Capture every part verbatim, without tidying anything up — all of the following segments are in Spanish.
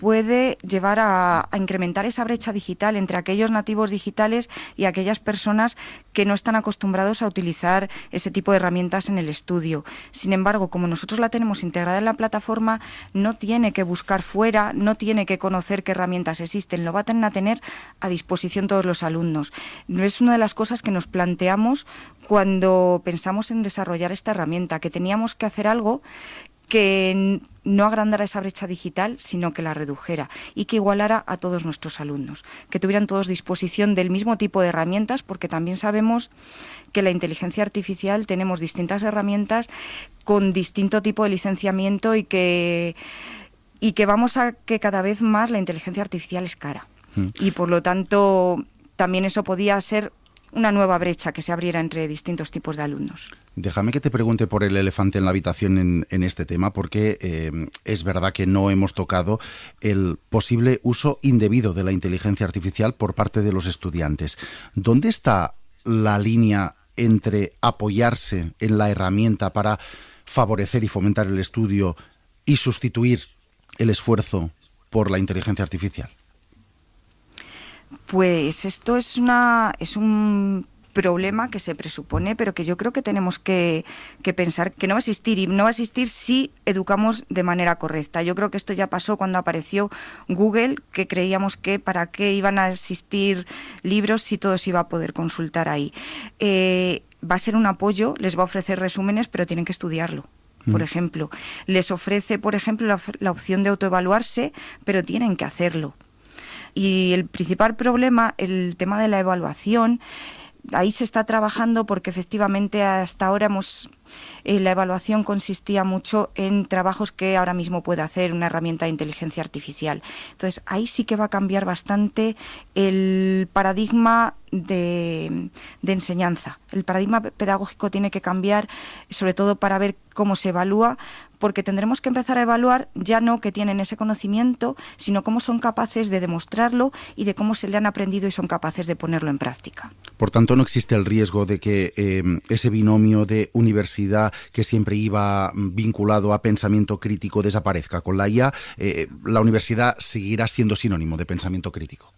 puede llevar a, a incrementar esa brecha digital entre aquellos nativos digitales y aquellas personas que no están acostumbrados a utilizar ese tipo de herramientas en el estudio. Sin embargo, como nosotros la tenemos integrada en la plataforma, no tiene que buscar fuera, no tiene que conocer qué herramientas existen, lo van a tener a disposición todos los alumnos. Es una de las cosas que nos planteamos cuando pensamos en desarrollar esta herramienta, que teníamos que hacer algo que no agrandara esa brecha digital, sino que la redujera y que igualara a todos nuestros alumnos, que tuvieran todos disposición del mismo tipo de herramientas, porque también sabemos que la inteligencia artificial tenemos distintas herramientas con distinto tipo de licenciamiento y que, y que vamos a que cada vez más la inteligencia artificial es cara. Mm. Y por lo tanto también eso podía ser una nueva brecha que se abriera entre distintos tipos de alumnos. Déjame que te pregunte por el elefante en la habitación en, en este tema, porque eh, es verdad que no hemos tocado el posible uso indebido de la inteligencia artificial por parte de los estudiantes. ¿Dónde está la línea entre apoyarse en la herramienta para favorecer y fomentar el estudio y sustituir el esfuerzo por la inteligencia artificial? Pues esto es una es un problema que se presupone, pero que yo creo que tenemos que, que pensar que no va a existir, y no va a existir si educamos de manera correcta. Yo creo que esto ya pasó cuando apareció Google, que creíamos que para qué iban a existir libros si todo se iba a poder consultar ahí. Eh, va a ser un apoyo, les va a ofrecer resúmenes, pero tienen que estudiarlo. Por ejemplo, les ofrece, por ejemplo, la, la opción de autoevaluarse, pero tienen que hacerlo. Y el principal problema, el tema de la evaluación, ahí se está trabajando porque efectivamente hasta ahora hemos eh, la evaluación consistía mucho en trabajos que ahora mismo puede hacer una herramienta de inteligencia artificial. Entonces ahí sí que va a cambiar bastante el paradigma de, de enseñanza. El paradigma pedagógico tiene que cambiar, sobre todo para ver cómo se evalúa, porque tendremos que empezar a evaluar ya no que tienen ese conocimiento, sino cómo son capaces de demostrarlo y de cómo se le han aprendido y son capaces de ponerlo en práctica. Por tanto, no existe el riesgo de que eh, ese binomio de universidad que siempre iba vinculado a pensamiento crítico desaparezca. Con la I A, eh, la universidad seguirá siendo sinónimo de pensamiento crítico.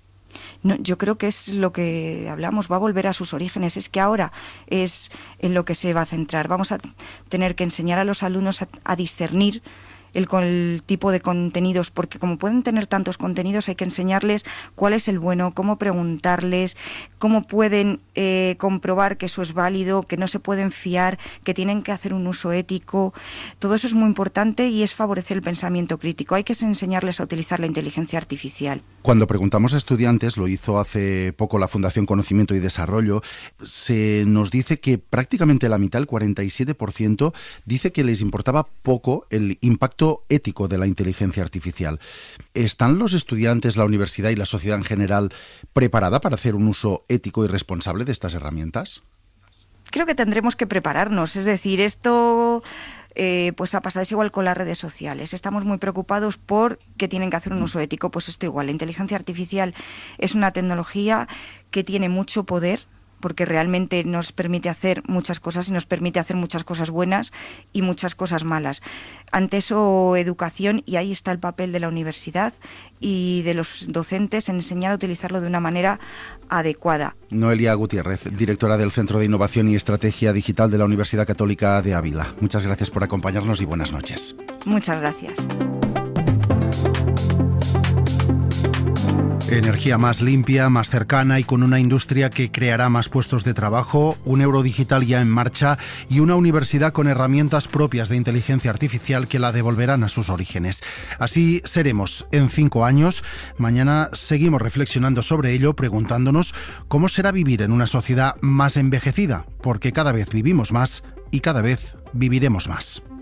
No, yo creo que es lo que hablamos, va a volver a sus orígenes. Es que ahora es en lo que se va a centrar. Vamos a tener que enseñar a los alumnos a, a discernir el, el tipo de contenidos, porque como pueden tener tantos contenidos, hay que enseñarles cuál es el bueno, cómo preguntarles, cómo pueden eh, comprobar que eso es válido, que no se pueden fiar, que tienen que hacer un uso ético. Todo eso es muy importante y es favorecer el pensamiento crítico. Hay que enseñarles a utilizar la inteligencia artificial. Cuando preguntamos a estudiantes, lo hizo hace poco la Fundación Conocimiento y Desarrollo, se nos dice que prácticamente la mitad, el cuarenta y siete por ciento, dice que les importaba poco el impacto ético de la inteligencia artificial. ¿Están los estudiantes, la universidad y la sociedad en general preparada para hacer un uso ético y responsable de estas herramientas? Creo que tendremos que prepararnos, es decir, esto... Eh, pues ha pasado, es igual con las redes sociales. Estamos muy preocupados por que tienen que hacer un uso ético. Pues esto igual. La inteligencia artificial es una tecnología que tiene mucho poder, porque realmente nos permite hacer muchas cosas y nos permite hacer muchas cosas buenas y muchas cosas malas. Ante eso, educación, y ahí está el papel de la universidad y de los docentes en enseñar a utilizarlo de una manera adecuada. Noelia Gutiérrez, directora del Centro de Innovación y Estrategia Digital de la Universidad Católica de Ávila. Muchas gracias por acompañarnos y buenas noches. Muchas gracias. Energía más limpia, más cercana y con una industria que creará más puestos de trabajo, un euro digital ya en marcha y una universidad con herramientas propias de inteligencia artificial que la devolverán a sus orígenes. Así seremos en cinco años. Mañana seguimos reflexionando sobre ello, preguntándonos cómo será vivir en una sociedad más envejecida, porque cada vez vivimos más y cada vez viviremos más.